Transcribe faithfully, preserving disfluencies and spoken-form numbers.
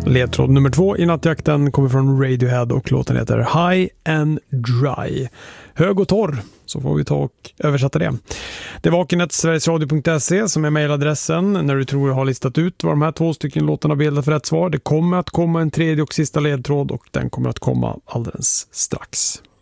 Ledtråd nummer två i nattjakten kommer från Radiohead och låten heter High and Dry. Hög och torr, så får vi ta och översätta det. Det var vakenet sverigesradio punkt se som är mejladressen när du tror jag har listat ut vad de här två stycken låtarna bildar för rätt svar. Det kommer att komma en tredje och sista ledtråd och den kommer att komma alldeles strax.